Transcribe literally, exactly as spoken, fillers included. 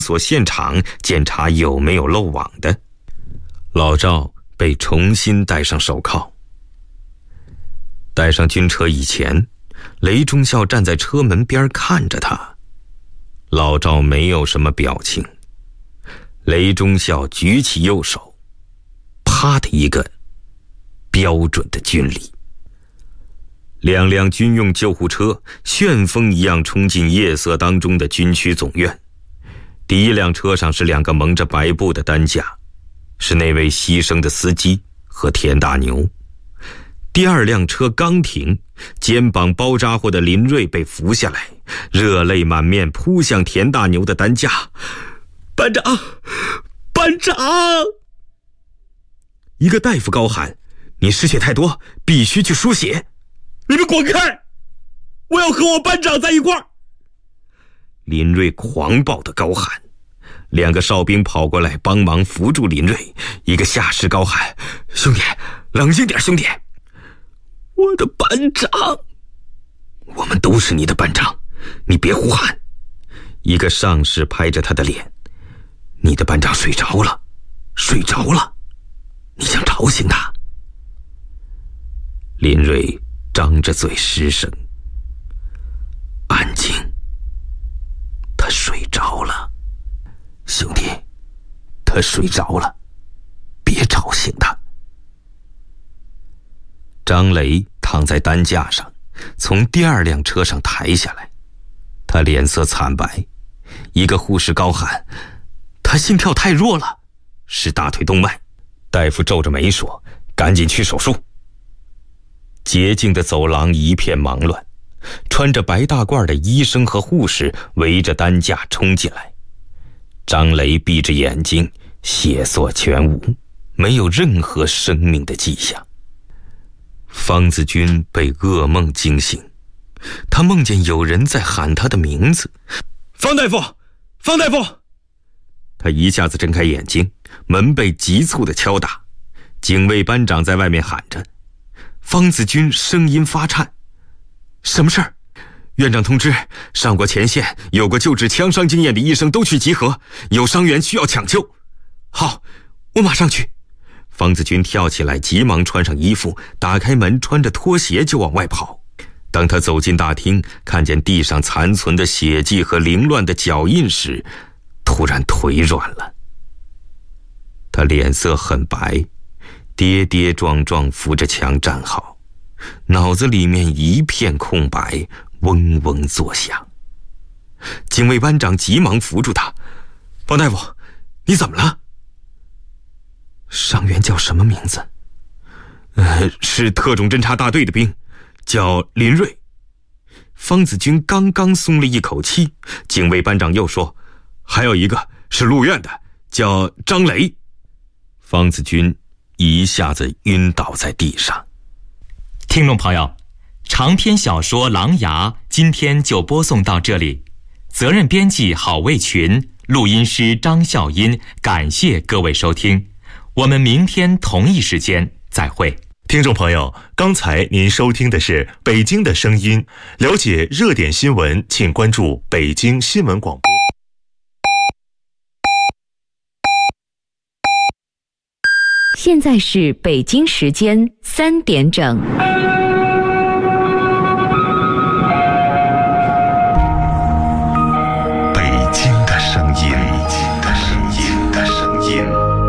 所现场检查有没有漏网的。老赵被重新戴上手铐。带上军车以前，雷忠孝站在车门边看着他。老赵没有什么表情。雷忠孝举起右手，啪的一个标准的军礼。两辆军用救护车旋风一样冲进夜色当中的军区总院。第一辆车上是两个蒙着白布的担架，是那位牺牲的司机和田大牛。第二辆车刚停，肩膀包扎货的林瑞被扶下来，热泪满面扑向田大牛的担架。班长，班长！一个大夫高喊：“你失血太多，必须去输血！”你们滚开！我要和我班长在一块儿！林瑞狂暴的高喊。两个哨兵跑过来帮忙扶住林瑞，一个下士高喊：“兄弟，冷静点，兄弟！我的班长！我们都是你的班长，你别胡喊！”一个上士拍着他的脸：“你的班长睡着了，睡着了，你想吵醒他？”林瑞张着嘴失声：“安静，他睡着了。兄弟，他睡着了，别吵醒他。”张雷躺在担架上，从第二辆车上抬下来，他脸色惨白。一个护士高喊：“他心跳太弱了，是大腿动脉。”大夫皱着眉说：“赶紧去手术。”洁净的走廊一片忙乱，穿着白大褂的医生和护士围着担架冲进来。张雷闭着眼睛，血色全无，没有任何生命的迹象。方子军被噩梦惊醒，他梦见有人在喊他的名字：“方大夫，方大夫！”他一下子睁开眼睛，门被急促地敲打，警卫班长在外面喊着。方子军声音发颤：“什么事儿？院长通知，上过前线有过救治枪伤经验的医生都去集合，有伤员需要抢救。”“好，我马上去。”方子军跳起来，急忙穿上衣服，打开门，穿着拖鞋就往外跑。当他走进大厅，看见地上残存的血迹和凌乱的脚印时，突然腿软了。他脸色很白，跌跌撞撞扶着墙站好，脑子里面一片空白，嗡嗡作响。警卫班长急忙扶住他：“方大夫，你怎么了？”“伤员叫什么名字？”“呃，是特种侦察大队的兵，叫林瑞。”方子军刚刚松了一口气，警卫班长又说：“还有一个是陆院的，叫张雷。”方子军一下子晕倒在地上。 听众朋友，长篇小说《狼牙》今天就播送到这里，责任编辑郝卫群，录音师张笑音，感谢各位收听，我们明天同一时间再会。 听众朋友，刚才您收听的是北京的声音，了解热点新闻，请关注北京新闻广播。 现在是北京时间三点整。